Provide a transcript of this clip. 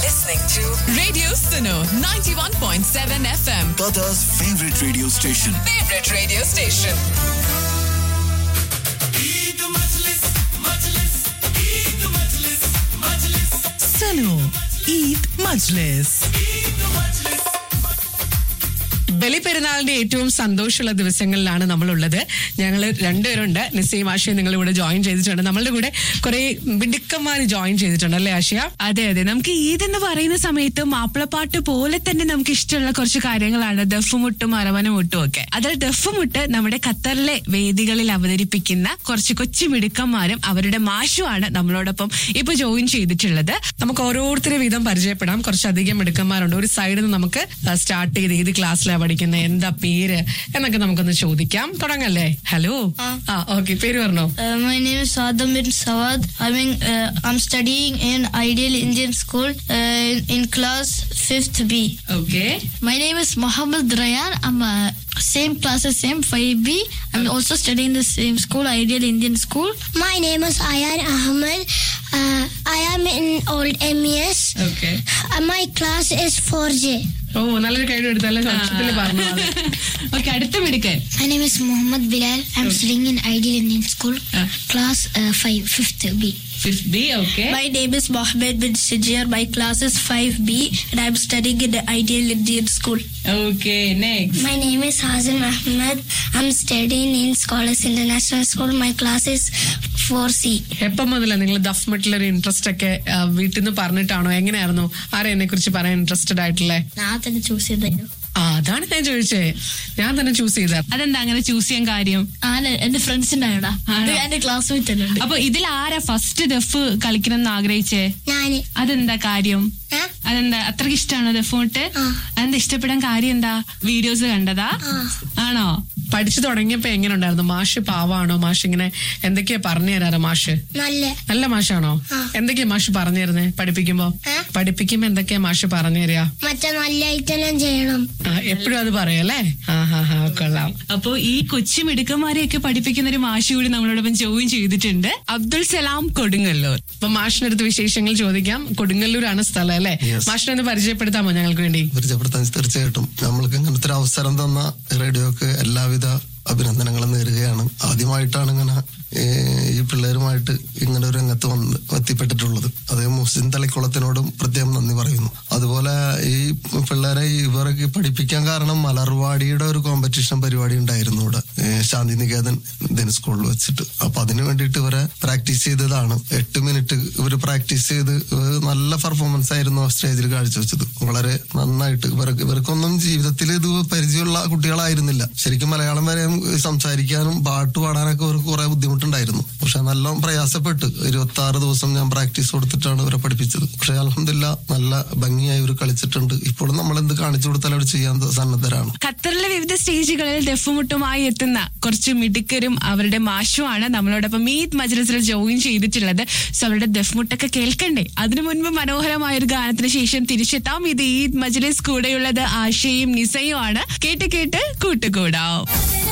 listening to Radio Suno 91.7 FM. Qatar's favorite radio station. Favorite radio station. Suno Eid Majlis. ബലിപ്പെരുന്നാളിന്റെ ഏറ്റവും സന്തോഷമുള്ള ദിവസങ്ങളിലാണ് നമ്മളുള്ളത്. ഞങ്ങൾ രണ്ടുപേരുണ്ട്. നിസീം ആഷിയ നിങ്ങളിവിടെ ജോയിൻ ചെയ്തിട്ടുണ്ട്. നമ്മളുടെ കൂടെ കുറെ മിടുക്കന്മാർ ജോയിൻ ചെയ്തിട്ടുണ്ട് അല്ലേ ആഷിയ? അതെ അതെ, നമുക്ക് ഈദ് എന്ന് പറയുന്ന സമയത്ത് മാപ്പിളപ്പാട്ട് പോലെ തന്നെ നമുക്ക് ഇഷ്ടമുള്ള കുറച്ച് കാര്യങ്ങളാണ് ദഫ്മുട്ടും അരവനമുട്ടും ഒക്കെ. അതിൽ ദഫ്മുട്ട് നമ്മുടെ ഖത്തറിലെ വേദികളിൽ അവതരിപ്പിക്കുന്ന കുറച്ച് കൊച്ചു മിടുക്കന്മാരും അവരുടെ മാഷുമാണ് നമ്മളോടൊപ്പം ഇപ്പൊ ജോയിൻ ചെയ്തിട്ടുള്ളത്. നമുക്ക് ഓരോരുത്തരെ വീതം പരിചയപ്പെടാം. കുറച്ചധികം മിടുക്കന്മാരുണ്ട്. ഒരു സൈഡിൽ നിന്ന് നമുക്ക് സ്റ്റാർട്ട് ചെയ്ത് ഏത് ക്ലാസ്സിലാണ് പഠിക്കുന്ന, എന്താ പേര് എന്നൊക്കെ നമുക്കൊന്ന് ചോദിക്കാം. തുടങ്ങല്ലേ? ഹലോ. ഓക്കെ, പേര് പറഞ്ഞോ. My name is Sadam bin Sawad. I'm studying in Ideal Indian School in class 5th B. Okay. My name is Mohammed Rayan. I'm same class as same 5B. I'm also studying the same school, Ideal Indian School. My name is Ayan Ahmed. I am in old MES. Okay. My class is 4J. ഓ, നല്ലൊരു കാര്യം എടുത്തല്ലേ സംശയത്തിൽ പറഞ്ഞു. Okay, അടുത്ത മിടുക്കൻ. My name is Muhammad Bilal. I'm studying in Ideal Indian School, class 5th B. 5th B. Okay. My name is Mohammed bin Sijir. My class is 5B and I'm studying in the Ideal Indian School. Okay, next. My name is Hazim Ahmed. I'm studying in Scholars International School. My class is 4C. എപ്പം മുതലാണ് നിങ്ങൾ ദഫ്മുട്ടിലൊരു interest ഒക്കെ വീട്ടിൽ നിന്ന് പറഞ്ഞിട്ടാണോ? എങ്ങനെയായിരുന്നു? ആരെ എന്നെ കുറിച്ച് പറയാൻ ഇൻട്രസ്റ്റഡ് ആയിട്ടുള്ളേ? ഞാൻ തന്നെ ചൂസ് ചെയ്തായിരുന്നു. അതാണ് ഞാൻ ചോദിച്ചേ. ഞാൻ തന്നെ ചൂസ് ചെയ്ത. അതെന്താ അങ്ങനെ ചൂസ് ചെയ്യാൻ കാര്യം? എന്റെ ഫ്രണ്ട്സിന്റെ എന്റെ ക്ലാസ്മേറ്റ് അല്ലേ. അപ്പൊ ഇതിൽ ആരാ ഫസ്റ്റ് ദഫ് കളിക്കണം എന്ന് ആഗ്രഹിച്ചേ? ഞാന്. അതെന്താ കാര്യം? അതെന്താ അത്രക്ക് ഇഷ്ടമാണോ ദഫ്മുട്ട്? അതെന്താ ഇഷ്ടപ്പെടാൻ കാര്യം എന്താ? വീഡിയോസ് കണ്ടതാ ആണോ? പഠിച്ചു തുടങ്ങിയപ്പോ എങ്ങനെ ഉണ്ടായിരുന്നു? മാഷ് പാവാണോ? മാഷ് ഇങ്ങനെ എന്തൊക്കെയാ പറഞ്ഞു തരാറ്? മാഷ് നല്ല മാഷാണോ? എന്തൊക്കെയാ മാഷ് പറഞ്ഞു തരുന്നേ പഠിപ്പിക്കുമ്പോ എന്തൊക്കെയാ മാഷ് പറഞ്ഞു തരിക? മറ്റേ നല്ല ഐറ്റം ചെയ്യണം. എപ്പോഴും അത് പറയല്ലേ? കൊള്ളാം. അപ്പൊ ഈ കൊച്ചു മിടുക്കന്മാരെയൊക്കെ പഠിപ്പിക്കുന്ന ഒരു മാഷ് കൂടി നമ്മളോടൊപ്പം ജോയിൻ ചെയ്തിട്ടുണ്ട്, അബ്ദുൽ സലാം കൊടുങ്ങല്ലൂർ. അപ്പൊ മാഷിനടുത്ത് വിശേഷങ്ങൾ ചോദിക്കാം. കൊടുങ്ങല്ലൂരാണ് സ്ഥലം അല്ലേ? മാഷിനൊന്ന് പരിചയപ്പെടുത്താമോ ഞങ്ങൾക്ക് വേണ്ടി? പരിചയപ്പെടുത്താൻ തീർച്ചയായിട്ടും. നമ്മൾക്ക് ഇങ്ങനത്തെ ഒരു അവസരം തന്ന റേഡിയോക്ക് എല്ലാവിധ അഭിനന്ദനങ്ങളും നേരുകയാണ്. ആദ്യമായിട്ടാണ് ഇങ്ങനെ ഈ പിള്ളേരുമായിട്ട് ഇങ്ങനെ ഒരു രംഗത്ത് എത്തിപ്പെട്ടിട്ടുള്ളത്. അതേ മുഹ്സിൻ തളിക്കുളത്തിനോടും പ്രത്യേകം നന്ദി പറയുന്നു. അതുപോലെ ഈ പിള്ളേരെ ഇവർക്ക് പഠിപ്പിക്കാൻ കാരണം മലർവാടിയുടെ ഒരു കോമ്പറ്റീഷൻ പരിപാടി ഉണ്ടായിരുന്നു ഇവിടെ ശാന്തിനികേതൻ ഇന്ത്യൻ സ്കൂളിൽ വെച്ചിട്ട്. അപ്പൊ അതിനു വേണ്ടിയിട്ട് ഇവരെ പ്രാക്ടീസ് ചെയ്തതാണ്. 8 മിനിറ്റ് ഇവർ പ്രാക്ടീസ് ചെയ്ത് നല്ല പെർഫോമൻസ് ആയിരുന്നു സ്റ്റേജിൽ കാഴ്ചവെച്ചത്. വളരെ നന്നായിട്ട്. ഇവർക്കൊന്നും ജീവിതത്തിൽ ഇത് പരിചയമുള്ള കുട്ടികളായിരുന്നില്ല. ശരിക്കും മലയാളം വരെ സംസാരിക്കാനും പാട്ട് പാടാനൊക്കെ അവർക്ക് കുറെ ബുദ്ധിമുട്ടുണ്ടായിരുന്നു. പക്ഷെ നല്ല പ്രയാസപ്പെട്ട് 26 ദിവസം ഞാൻ പ്രാക്ടീസ് കൊടുത്തിട്ടാണ് ഇവരെ പഠിപ്പിച്ചത്. പക്ഷെ അൽഹംദുലില്ലാ നല്ല ഭംഗിയായി ഇവർ കളിച്ചിട്ടുണ്ട്. ഇപ്പോഴും നമ്മൾ എന്ത് കാണിച്ചു കൊടുത്താലും അവർ ചെയ്യാൻ സന്നദ്ധരാണ്. ഖത്തറിലെ വിവിധ സ്റ്റേജുകളിൽ ദഫ്മുട്ടുമായി എത്തുന്ന കുറച്ച് മിടുക്കരും അവരുടെ മാഷുമാണ് നമ്മളോടൊപ്പം ഈദ് മജ്ലിസിൽ ജോയിൻ ചെയ്തിട്ടുള്ളത്. സോ അവരുടെ ദഫ്മുട്ടൊക്കെ കേൾക്കണ്ടേ? അതിനു മുൻപ് മനോഹരമായ ഒരു ഗാനത്തിന് ശേഷം തിരിച്ചെത്താം. ഇത് ഈദ് മജ്ലിസ്. കൂടെയുള്ളത് ആഷയും നിസയും ആണ്. കേട്ട് കൂട്ടുകൂടാം.